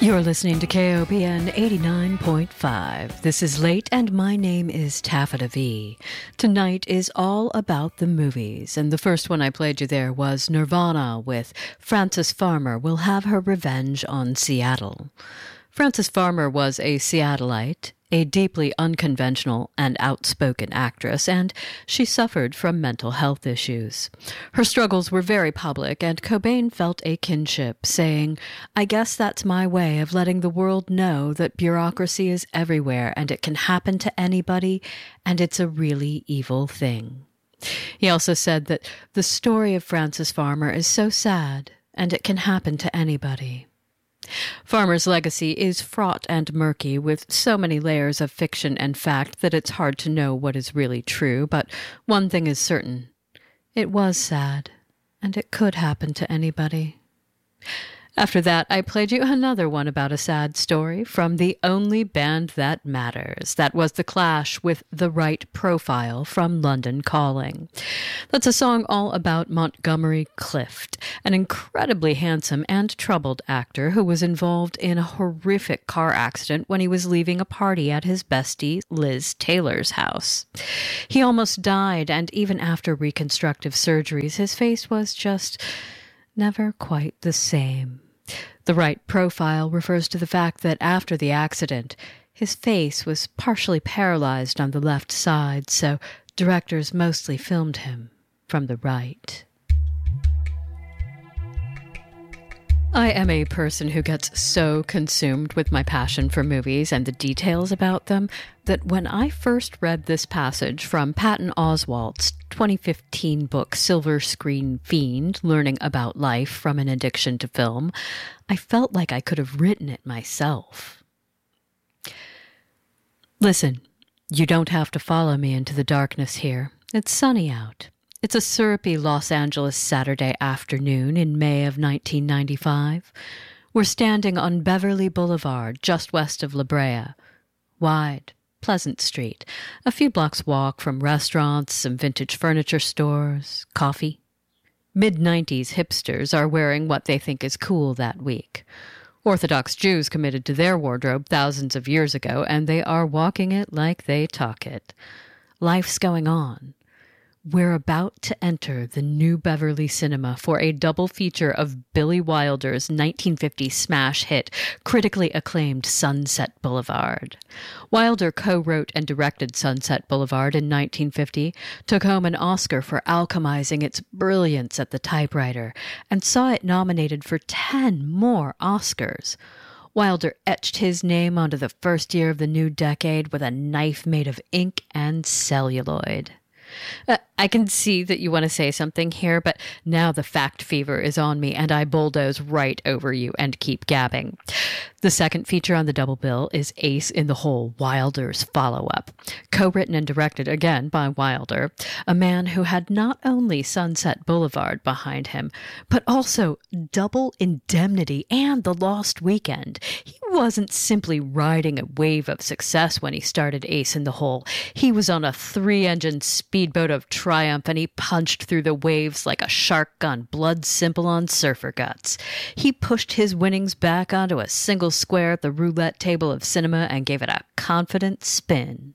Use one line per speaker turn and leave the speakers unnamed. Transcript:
You're listening to KOPN 89.5. This is Late, and my name is Taffeta V. Tonight is all about the movies, and the first one I played you there was Nirvana with Frances Farmer Will Have Her Revenge on Seattle. Frances Farmer was a Seattleite, a deeply unconventional and outspoken actress, and she suffered from mental health issues. Her struggles were very public, and Cobain felt a kinship, saying, "I guess that's my way of letting the world know that bureaucracy is everywhere and it can happen to anybody, and it's a really evil thing." He also said that the story of Frances Farmer is so sad, and it can happen to anybody. Farmer's legacy is fraught and murky, with so many layers of fiction and fact that it's hard to know what is really true, but one thing is certain. It was sad, and it could happen to anybody. After that, I played you another one about a sad story from the only band that matters. That was The Clash with The Right Profile from London Calling. That's a song all about Montgomery Clift, an incredibly handsome and troubled actor who was involved in a horrific car accident when he was leaving a party at his bestie Liz Taylor's house. He almost died, and even after reconstructive surgeries, his face was just never quite the same. The right profile refers to the fact that after the accident, his face was partially paralyzed on the left side, so directors mostly filmed him from the right. I am a person who gets so consumed with my passion for movies and the details about them that when I first read this passage from Patton Oswalt's 2015 book Silver Screen Fiend, Learning About Life from an Addiction to Film, I felt like I could have written it myself. Listen, you don't have to follow me into the darkness here. It's sunny out. It's a syrupy Los Angeles Saturday afternoon in May of 1995. We're standing on Beverly Boulevard, just west of La Brea. Wide, pleasant street. A few blocks walk from restaurants, some vintage furniture stores, coffee. Mid-90s hipsters are wearing what they think is cool that week. Orthodox Jews committed to their wardrobe thousands of years ago, and they are walking it like they talk it. Life's going on. We're about to enter the New Beverly Cinema for a double feature of Billy Wilder's 1950 smash hit, critically acclaimed Sunset Boulevard. Wilder co-wrote and directed Sunset Boulevard in 1950, took home an Oscar for alchemizing its brilliance at the typewriter, and saw it nominated for 10 more Oscars. Wilder etched his name onto the first year of the new decade with a knife made of ink and celluloid. I can see that you want to say something here, but now the fact fever is on me and I bulldoze right over you and keep gabbing. The second feature on the double bill is Ace in the Hole, Wilder's follow-up. Co-written and directed again by Wilder, a man who had not only Sunset Boulevard behind him, but also Double Indemnity and The Lost Weekend. He wasn't simply riding a wave of success when he started Ace in the Hole. He was on a 3-engine speedboat of triumph, and he punched through the waves like a shark on blood simple on surfer guts. He pushed his winnings back onto a single square at the roulette table of cinema and gave it a confident spin.